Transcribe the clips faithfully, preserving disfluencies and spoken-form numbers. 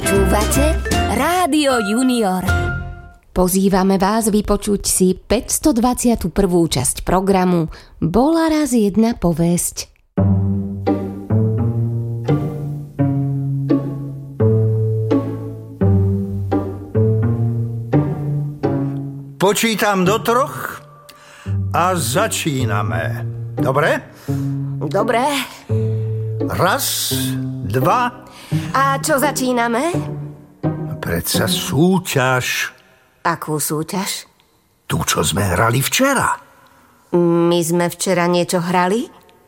Počúvate Rádio Junior. Pozývame vás vypočuť si päťstodvadsiatu prvú časť programu Bola raz jedna povesť. Počítam do troch a začíname. Dobre? Dobre. Raz, dva. A čo začíname? Predsa súťaž. Akú súťaž? Tu, čo sme hrali včera. My sme včera niečo hrali?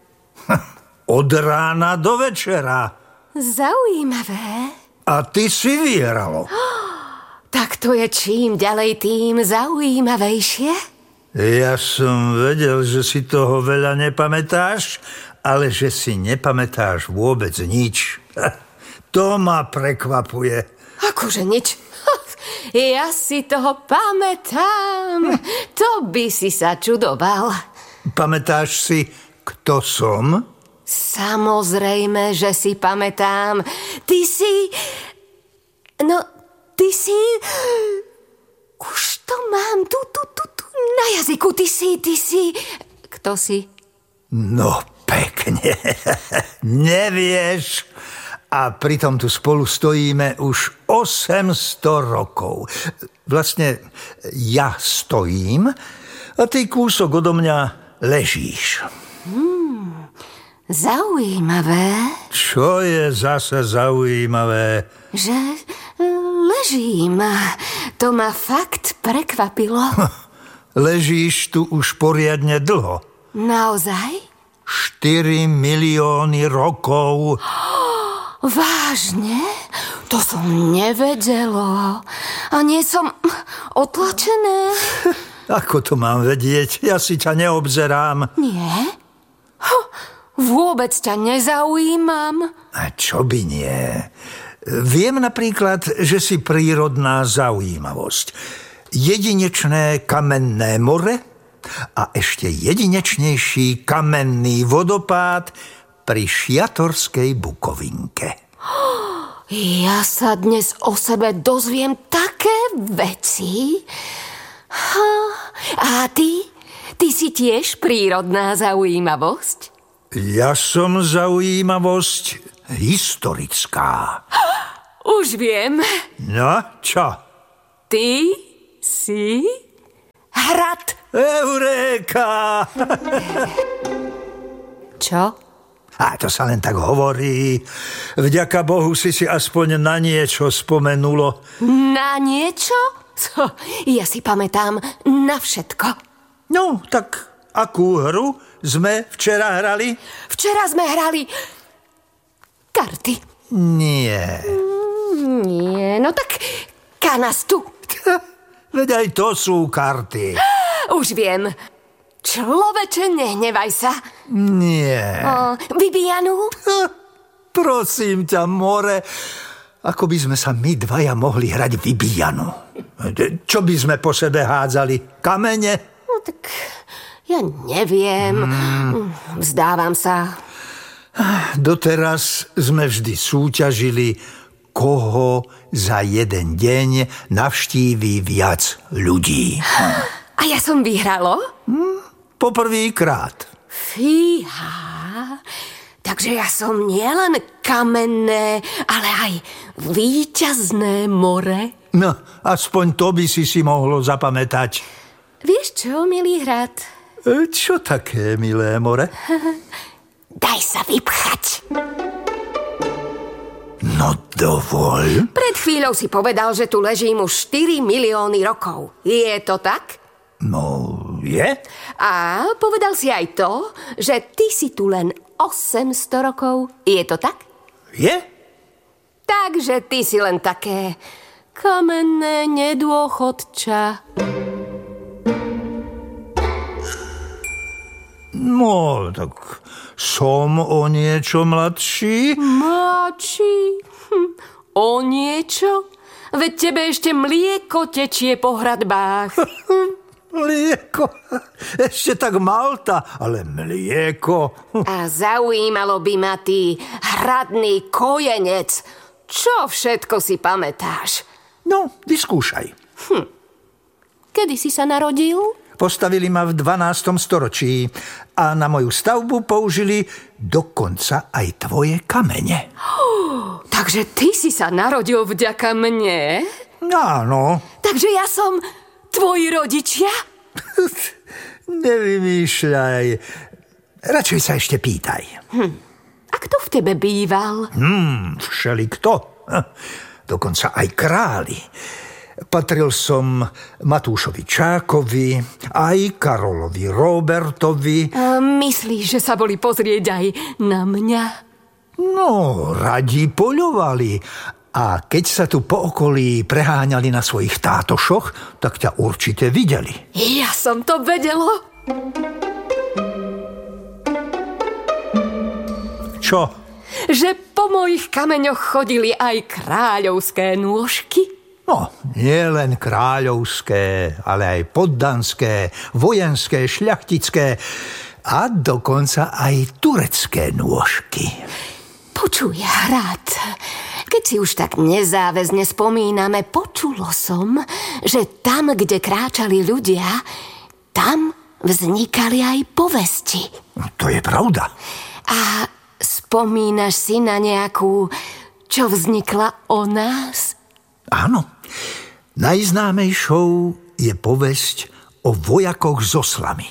Od rána do večera. Zaujímavé. A ty si vyhralo. Tak to je čím ďalej tým zaujímavejšie? Ja som vedel, že si toho veľa nepamätáš, ale že si nepamätáš vôbec nič. To ma prekvapuje. Akože nič? Ja si toho pamätám. To by si sa čudoval. Pamätáš si, kto som? Samozrejme, že si pamätám. Ty si... No, ty si... Už to mám tu, tu, tu, tu na jazyku. Ty si, ty si... Kto si? No, pekne. Nevieš... A pritom tu spolu stojíme už osemsto rokov. Vlastne ja stojím a ty kúsok odo mňa ležíš. Hmm, zaujímavé. Čo je zase zaujímavé? Že ležím. To ma fakt prekvapilo. Ležíš tu už poriadne dlho. Naozaj? štyri milióny rokov. Vážne? To som nevedelo. A nie som otlačené. Ako to mám vedieť? Ja si ťa neobzerám. Nie? Vôbec ťa nezaujímam. A čo by nie? Viem napríklad, že si prírodná zaujímavosť. Jedinečné kamenné more a ešte jedinečnejší kamenný vodopád pri Šiatorskej Bukovinke. Ja sa dnes o sebe dozviem také veci. A ty? Ty si tiež prírodná zaujímavosť? Ja som zaujímavosť historická. Už viem. No, čo? Ty si hrad. Euréka! Čo? A to sa len tak hovorí. Vďaka Bohu si si aspoň na niečo spomenulo. Na niečo? Ja si pamätám na všetko. No, tak akú hru sme včera hrali? Včera sme hrali karty. Nie. Nie, no tak kanastu. Veď aj to sú karty. Už viem. Človeče, nehnevaj sa. Nie. O, vybíjanú? Prosím ťa, more, ako by sme sa my dvaja mohli hrať vybíjanú. Čo by sme po sebe hádzali? Kamene? No tak ja neviem. Hmm. Vzdávam sa. Doteraz sme vždy súťažili, koho za jeden deň navštíví viac ľudí. A ja som vyhralo? Hmm. Poprvýkrát. Fíha, takže ja som nielen kamenné, ale aj víťazné more. No, aspoň to by si si mohlo zapamätať. Vieš čo, milý hrad? E, čo také, milé more? Daj sa vypchať. No dovol. Pred chvíľou si povedal, že tu ležím už štyri milióny rokov. Je to tak? No, je. A povedal si aj to, že ty si tu len osemsto rokov. Je to tak? Je. Takže ty si len také kamenné nedôchodča. No, tak som o niečo mladší. Mladší? Hm, o niečo? Veď tebe ešte mlieko tečie po hradbách. Mlieko? Ešte tak Malta, ale mlieko. A zaujímalo by ma ty hradný kojenec. Čo všetko si pamätáš? No, vyskúšaj. Hm. Kedy si sa narodil? Postavili ma v dvanástom storočí a na moju stavbu použili dokonca aj tvoje kamene. Oh, takže ty si sa narodil vďaka mne? Áno. Takže ja som tvoji rodičia? Nevymýšľaj. Radšej sa ešte pýtaj. Hm. A kto v tebe býval? Hmm, všelikto. Dokonca aj králi. Patril som Matúšovi Čákovi, aj Karolovi Robertovi. A myslíš, že sa boli pozrieť aj na mňa? No, radi poľovali. A keď sa tu po okolí preháňali na svojich tátošoch, tak ťa určite videli. Ja som to vedela. Čo? Že po mojich kameňoch chodili aj kráľovské nôžky. No, nie len kráľovské, ale aj poddanské, vojenské, šľachtické a dokonca aj turecké nôžky. Počuj, hrad, keď si už tak nezáväzne spomíname, počulo som, že tam, kde kráčali ľudia, tam vznikali aj povesti. To je pravda. A spomínaš si na nejakú, čo vznikla o nás? Áno. Najznámejšou je povesť o vojakoch s oslami.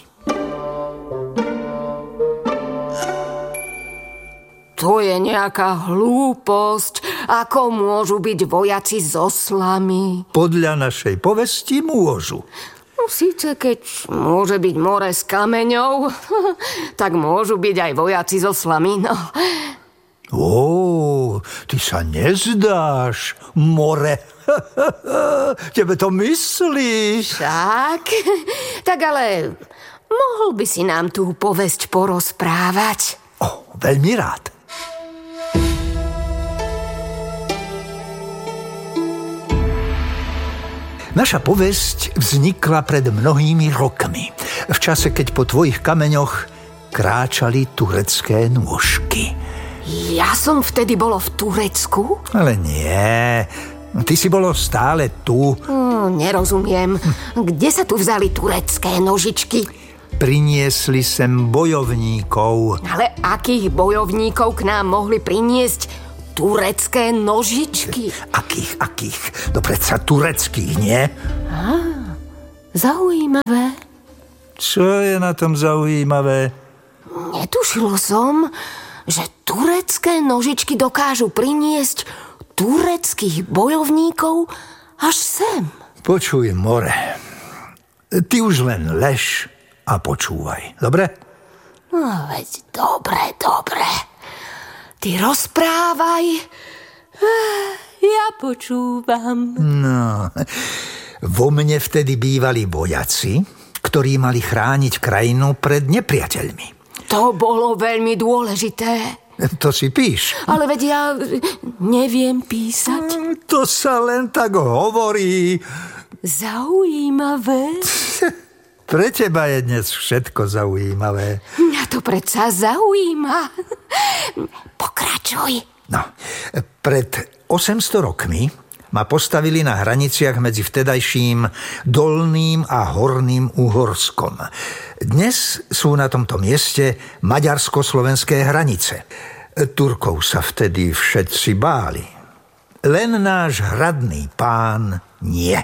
To je nejaká hlúposť. Ako môžu byť vojaci s oslami? Podľa našej povesti môžu. No, síce keď môže byť more s kameňou, tak môžu byť aj vojaci s oslami, no. Ó, ty sa nezdáš, more. Tebe to myslíš? Tak, tak ale mohol by si nám tú povesť porozprávať? O, veľmi rád. Naša povesť vznikla pred mnohými rokmi, v čase, keď po tvojich kameňoch kráčali turecké nôžky. Ja som vtedy bolo v Turecku? Ale nie, ty si bolo stále tu. Hmm, nerozumiem. Kde sa tu vzali turecké nožičky? Priniesli sem bojovníkov. Ale akých bojovníkov k nám mohli priniesť turecké nožičky? Akých, akých? No predsa tureckých, nie? Á, zaujímavé. Čo je na tom zaujímavé? Netušilo som, že turecké nožičky dokážu priniesť tureckých bojovníkov až sem. Počuj, more, ty už len lež a počúvaj, dobre? No, veď dobre, dobre. Ty rozprávaj, ja počúvam. No, vo mne vtedy bývali vojaci, ktorí mali chrániť krajinu pred nepriateľmi. To bolo veľmi dôležité. To si píš. Ale veď ja neviem písať. To sa len tak hovorí. Zaujímavé. Pre teba je dnes všetko zaujímavé. Mňa to predsa zaujíma. Pokračuj. No, pred osemsto rokmi ma postavili na hraniciach medzi vtedajším Dolným a Horným Uhorskom. Dnes sú na tomto mieste maďarsko-slovenské hranice. Turkov sa vtedy všetci báli. Len náš hradný pán nie.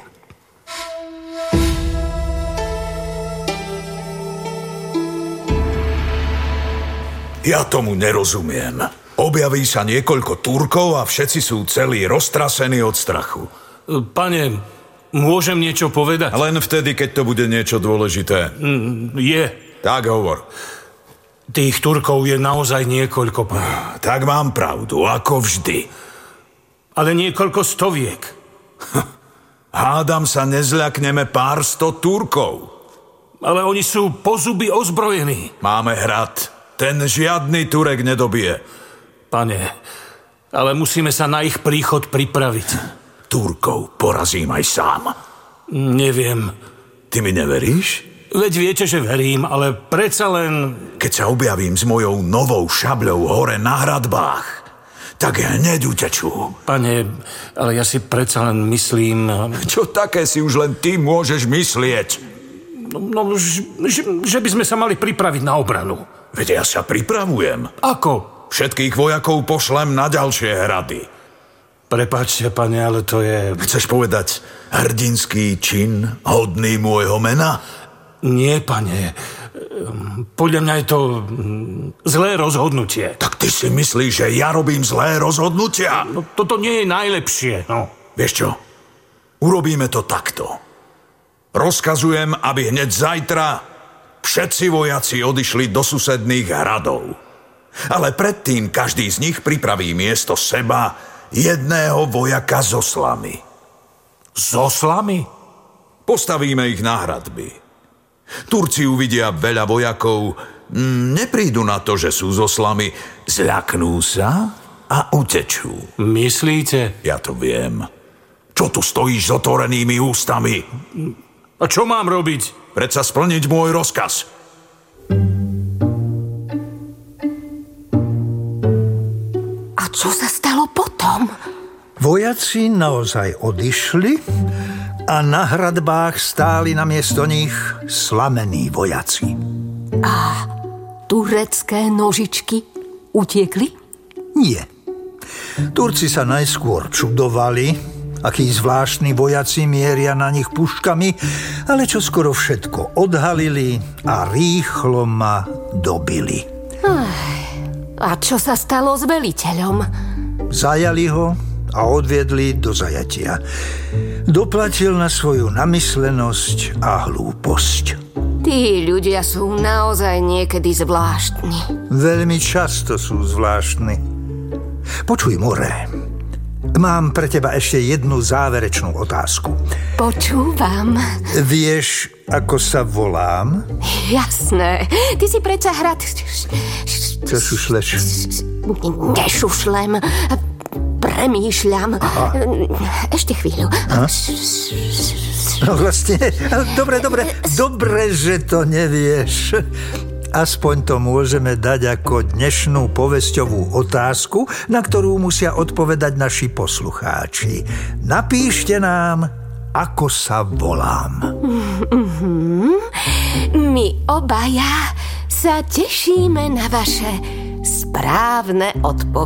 Ja tomu nerozumiem. Objaví sa niekoľko Turkov a všetci sú celí roztrasení od strachu. Pane, môžem niečo povedať? Len vtedy, keď to bude niečo dôležité. Je. Tak hovor. Tých Turkov je naozaj niekoľko, pane. Tak mám pravdu, ako vždy. Ale niekoľko stoviek. Hádam sa nezľakneme pár sto Turkov. Ale oni sú po zuby ozbrojení. Máme hrad. Ten žiadny Turek nedobije. Pane, ale musíme sa na ich príchod pripraviť. Turkov porazím aj sám. Neviem. Ty mi neveríš? Veď viete, že verím, ale predsa len... Keď sa objavím s mojou novou šabľou hore na hradbách, tak hneď utečú. Pane, ale ja si predsa len myslím... Čo také si už len ty môžeš myslieť? No, no že, že by sme sa mali pripraviť na obranu. Veď ja sa pripravujem. Ako? Všetkých vojakov pošlem na ďalšie hrady. Prepáčte, pane, ale to je... Chceš povedať hrdinský čin hodný môjho mena? Nie, pane. Podľa mňa je to zlé rozhodnutie. Tak ty si myslíš, že ja robím zlé rozhodnutia? No, toto nie je najlepšie, no. Vieš čo? Urobíme to takto. Rozkazujem, aby hneď zajtra všetci vojaci odišli do susedných hradov. Ale predtým každý z nich pripraví miesto seba jedného vojaka s oslami. S oslami? Postavíme ich na hradby. Turci uvidia veľa vojakov, neprídu na to, že sú s oslami, zľaknú sa a utečú. Myslíte? Ja to viem. Čo tu stojíš s otvorenými ústami? A čo mám robiť? Predsa splniť môj rozkaz. A čo sa stalo potom? Vojaci naozaj odišli a na hradbách stáli namiesto nich slamení vojaci. A turecké nožičky utiekli? Nie. Turci sa najskôr čudovali, akí zvláštni vojaci mieria na nich puškami, ale čoskoro všetko odhalili a rýchlo ma dobili. A čo sa stalo s veliteľom? Zajali ho a odviedli do zajatia. Doplatil na svoju namyslenosť a hlúposť. Tí ľudia sú naozaj niekedy zvláštni. Veľmi často sú zvláštni. Počuj, More, mám pre teba ešte jednu záverečnú otázku. Počúvam. Vieš, ako sa volám? Jasné. Ty si predsa hrad... Čo šušleš? Nešušlem. Premýšľam. Aha. Ešte chvíľu. Aha. No vlastne, dobre, dobre, dobre, že to nevieš. Aspoň to môžeme dať ako dnešnú povesťovú otázku, na ktorú musia odpovedať naši poslucháči. Napíšte nám, ako sa volám. Mm-hmm. My obaja sa tešíme na vaše správne odpovede.